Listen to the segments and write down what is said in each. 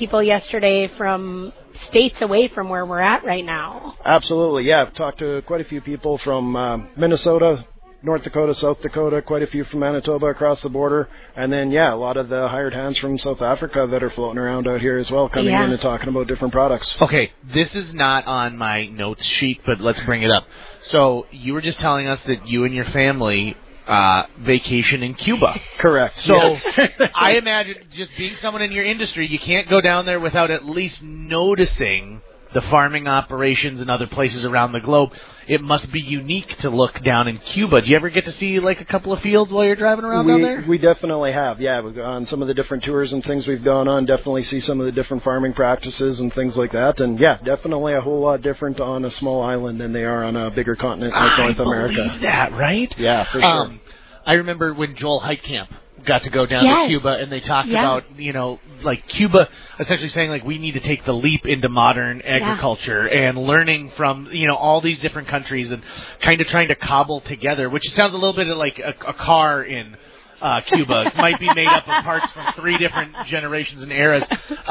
people yesterday from states away from where we're at right now. Absolutely, yeah. I've talked to quite a few people from Minnesota, North Dakota, South Dakota, quite a few from Manitoba across the border, and then, a lot of the hired hands from South Africa that are floating around out here as well, coming in and talking about different products. Okay, this is not on my notes sheet, but let's bring it up. So you were just telling us that you and your family vacation in Cuba. Correct. So yes. I imagine just being someone in your industry, you can't go down there without at least noticing the farming operations in other places around the globe. It must be unique to look down in Cuba. Do you ever get to see like a couple of fields while you're driving around down there? We definitely have, We've gone on some of the different tours and things we've gone on, definitely see some of the different farming practices and things like that. And, definitely a whole lot different on a small island than they are on a bigger continent like North America. I believe that, right? Yeah, for sure. I remember when Joel Heitkamp got to go down to Cuba, and they talked about, like Cuba essentially saying, like, we need to take the leap into modern agriculture and learning from, all these different countries and kind of trying to cobble together, which sounds a little bit like a car in Cuba. It might be made up of parts from 3 different generations and eras.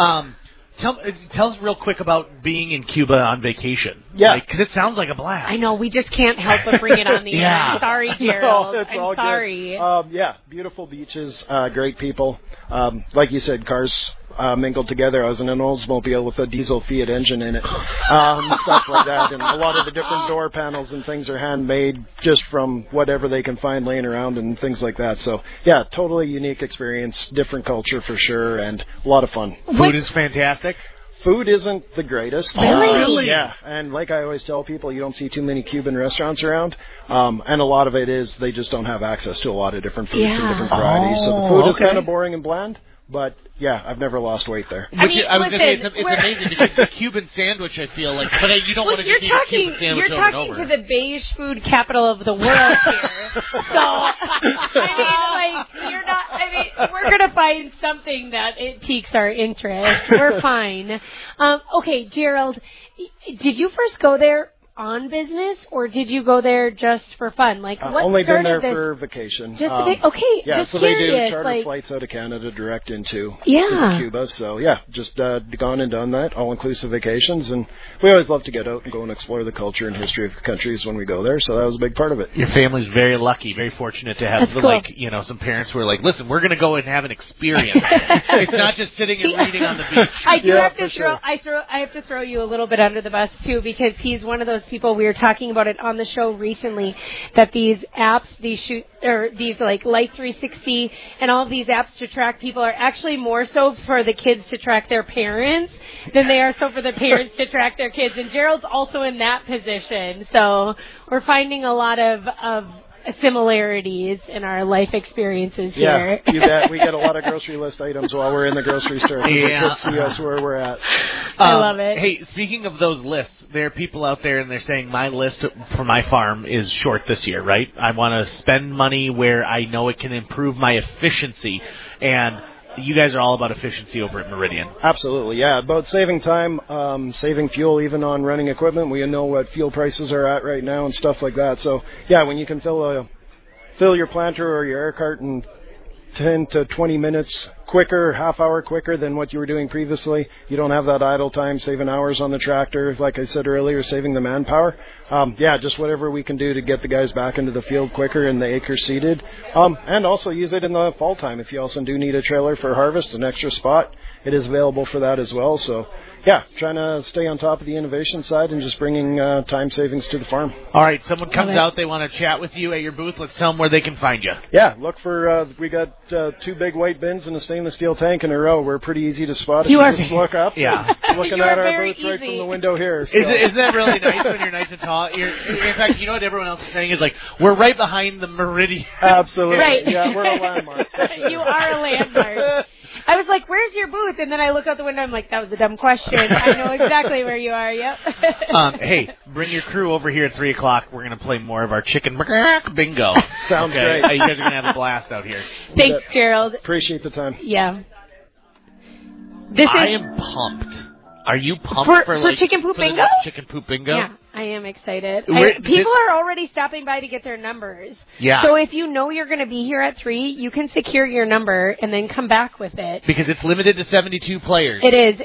Tell us real quick about being in Cuba on vacation. Yeah. Because it sounds like a blast. I know. We just can't help but bring it on the air. Sorry, Gerald. No, I'm sorry. Beautiful beaches, great people. Like you said, cars mingled together. I was in an Oldsmobile with a diesel Fiat engine in it, stuff like that. And a lot of the different door panels and things are handmade just from whatever they can find laying around and things like that. So, totally unique experience, different culture for sure, and a lot of fun. Food is fantastic. Food isn't the greatest. Really? Yeah, and like I always tell people, you don't see too many Cuban restaurants around, and a lot of it is they just don't have access to a lot of different foods and different varieties. So the food is kind of boring and bland, but I've never lost weight there. I was going to say, it's amazing because the Cuban sandwich, I feel like, but you don't want to just eat a Cuban sandwich over and over. You're talking to the beige food capital of the world here. So, we're going to find something that it piques our interest. We're fine. Okay, Gerald, did you first go there on business, or did you go there just for fun? Like, what only been there this? for vacation. Just okay. Yeah, just so curious, they do charter flights out of Canada direct into Cuba. So just gone and done that, all-inclusive vacations, and we always love to get out and go and explore the culture and history of the countries when we go there. So that was a big part of it. Your family's very lucky, very fortunate to have some parents who are like, listen, we're going to go and have an experience. It's not just sitting and reading on the beach. I do have to I have to throw you a little bit under the bus too, because he's one of those people. We were talking about it on the show recently, that these apps, these like Life 360 and all of these apps to track people are actually more so for the kids to track their parents than they are so for the parents to track their kids. And Gerald's also in that position. So we're finding a lot of similarities in our life experiences here. Yeah, you bet. We get a lot of grocery list items while we're in the grocery store. Yeah. See us where we're at. I love it. Hey, speaking of those lists, there are people out there and they're saying my list for my farm is short this year, right? I want to spend money where I know it can improve my efficiency, and you guys are all about efficiency over at Meridian. Absolutely, about saving time, saving fuel even on running equipment. We know what fuel prices are at right now and stuff like that. So, when you can fill your planter or your air cart in 10 to 20 minutes quicker, half hour quicker than what you were doing previously, you don't have that idle time, saving hours on the tractor, like I said earlier, saving the manpower. Just whatever we can do to get the guys back into the field quicker and the acres seeded. And also use it in the fall time. If you also do need a trailer for harvest, an extra spot, it is available for that as well. So, trying to stay on top of the innovation side and just bringing time savings to the farm. All right, someone comes out, they want to chat with you at your booth. Let's tell them where they can find you. Yeah, look for, we got 2 big white bins and a stainless steel tank in a row. We're pretty easy to spot if you just look up. Yeah. Looking at our booth right from the window here. So. Isn't that really nice when you're nice and tall? In fact, you know what everyone else is saying is like, we're right behind the Meridian. Absolutely. Right. Yeah, we're a landmark. Sure. You are a landmark. I was like, where's your booth? And then I look out the window, I'm like, that was a dumb question. I know exactly where you are, yep. Hey, bring your crew over here at 3 o'clock. We're going to play more of our chicken bingo. Sounds great. You guys are going to have a blast out here. Thanks, Gerald. Appreciate the time. Yeah. I am pumped. Are you pumped for Chicken Poop Bingo? Chicken Poop Bingo? Yeah, I am excited. People are already stopping by to get their numbers. Yeah. So if you know you're going to be here at 3, you can secure your number and then come back with it. Because it's limited to 72 players. It is.